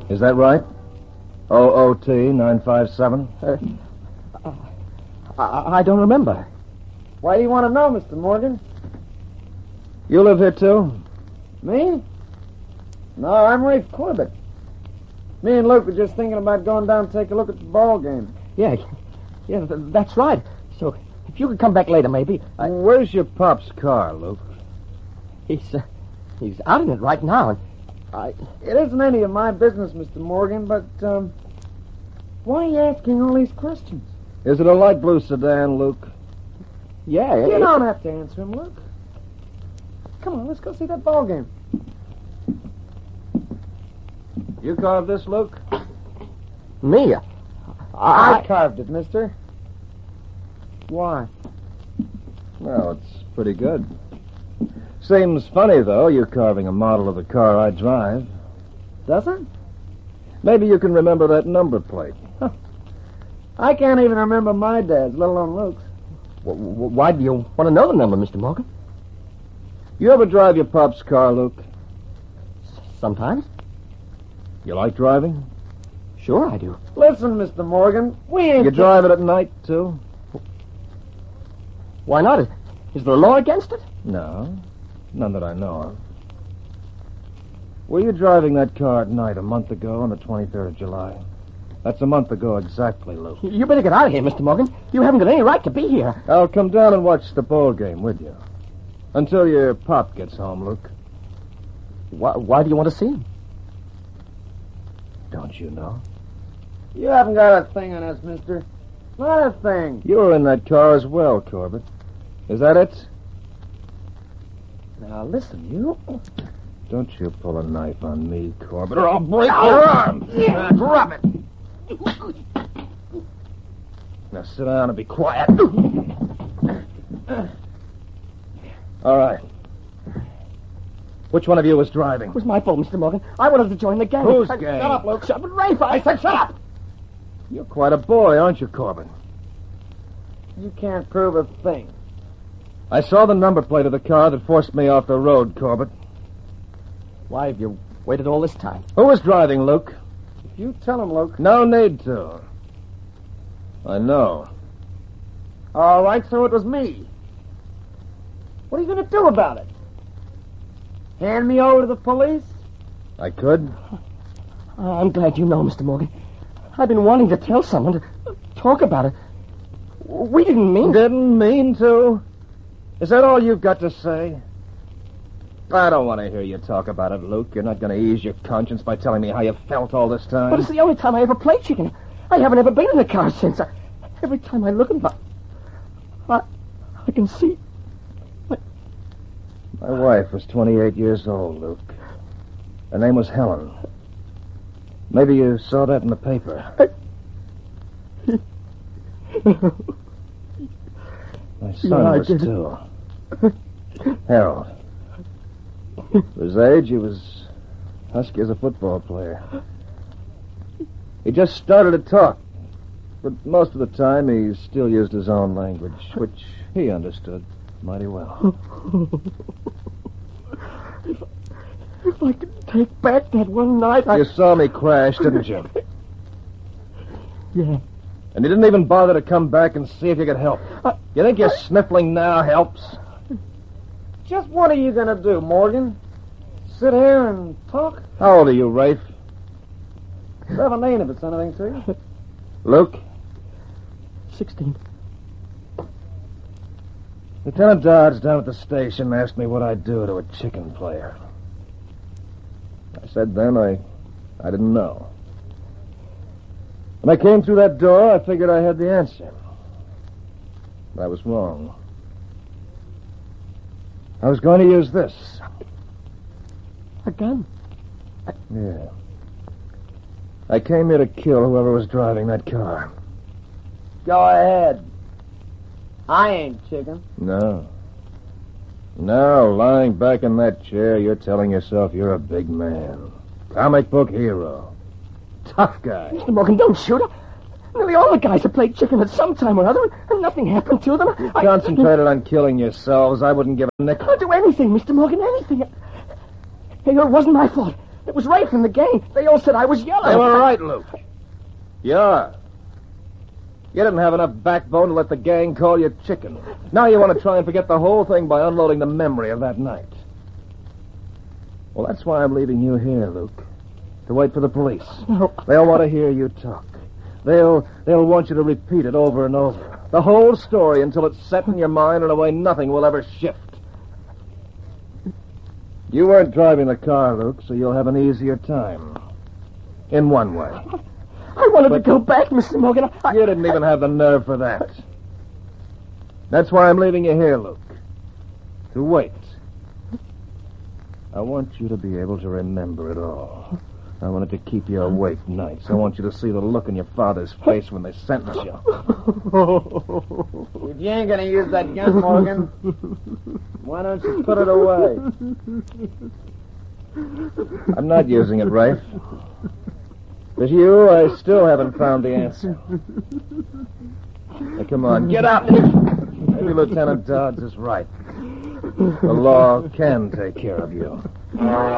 Is that right? OOT 957? I don't remember. Why do you want to know, Mr. Morgan? You live here, too? Me? No, I'm Rafe Corbett. Me and Luke were just thinking about going down to take a look at the ball game. Yeah, that's right. So, if you could come back later, maybe. Where's your pop's car, Luke? He's out in it right now. It isn't any of my business, Mr. Morgan, but, why are you asking all these questions? Is it a light blue sedan, Luke? Yeah. You don't have to answer him, Luke. Come on, let's go see that ball game. You carved this, Luke? Me? I carved it, mister. Why? Well, it's pretty good. Seems funny, though, you carving a model of the car I drive. Does it? Maybe you can remember that number plate. I can't even remember my dad's, let alone Luke's. Why do you want to know the number, Mr. Morgan? You ever drive your pop's car, Luke? Sometimes. You like driving? Sure I do. Listen, Mr. Morgan, we ain't... You drive it at night, too? Why not? Is there a law against it? No, none that I know of. Were you driving that car at night a month ago on the 23rd of July? That's a month ago exactly, Luke. You better get out of here, Mr. Morgan. You haven't got any right to be here. I'll come down and watch the ball game with you. Until your pop gets home, Luke. Why do you want to see him? Don't you know? You haven't got a thing on us, mister. Not a thing. You were in that car as well, Corbett. Is that it? Now, listen, you... Don't you pull a knife on me, Corbett, or I'll break your arm. Drop it. Now sit down and be quiet. All right. Which one of you was driving? It was my fault, Mr. Morgan. I wanted to join the gang. Whose gang? Shut up, Luke. Shut up, Rafe. I said shut up. You're quite a boy, aren't you, Corbett? You can't prove a thing. I saw the number plate of the car that forced me off the road, Corbett. Why have you waited all this time? Who was driving, Luke? If you tell him, Luke... No need to. I know. All right, so it was me. What are you going to do about it? Hand me over to the police? I could. I'm glad you know, Mr. Morgan. I've been wanting to tell someone to talk about it. We didn't mean... Didn't mean to? Is that all you've got to say? I don't want to hear you talk about it, Luke. You're not going to ease your conscience by telling me how you felt all this time. But it's the only time I ever played chicken. I haven't ever been in a car since. Every time I look at my... I can see... My wife was 28 years old, Luke. Her name was Helen. Maybe you saw that in the paper. My son was too. Harold. For his age, he was husky as a football player. He just started to talk. But most of the time, he still used his own language, which he understood mighty well. If I could take back that one night, You saw me crash, didn't you? Yeah. And you didn't even bother to come back and see if you could help. You think your sniffling now helps? Just what are you going to do, Morgan? Sit here and talk? How old are you, Rafe? 17 if it's anything to you. Luke? 16. Lieutenant Dodds down at the station asked me what I'd do to a chicken player. I said then I didn't know. When I came through that door, I figured I had the answer. But I was wrong. I was going to use this. A gun? Yeah. I came here to kill whoever was driving that car. Go ahead. I ain't chicken. No. No, lying back in that chair, you're telling yourself you're a big man. Comic book hero. Tough guy. Mr. Morgan, don't shoot. Nearly all the guys have played chicken at some time or other, and nothing happened to them. You concentrated on killing yourselves. I wouldn't give a nickel. I'll do anything, Mr. Morgan, anything. Hey, it wasn't my fault. It was Ray from the gang. They all said I was yellow. They were right, Luke. You are. You didn't have enough backbone to let the gang call you chicken. Now you want to try and forget the whole thing by unloading the memory of that night. Well, that's why I'm leaving you here, Luke. To wait for the police. No. They'll want to hear you talk. They'll want you to repeat it over and over. The whole story until it's set in your mind in a way nothing will ever shift. You weren't driving the car, Luke, so you'll have an easier time. In one way. I wanted to go back, Mr. Morgan. You didn't even have the nerve for that. That's why I'm leaving you here, Luke. To wait. I want you to be able to remember it all. I wanted to keep you awake nights. I want you to see the look in your father's face when they sentence you. If you ain't gonna use that gun, Morgan, why don't you put it away? I'm not using it, Rafe. But you, I still haven't found the answer. Now, come on, get up! Maybe Lieutenant Dodds is right. The law can take care of you.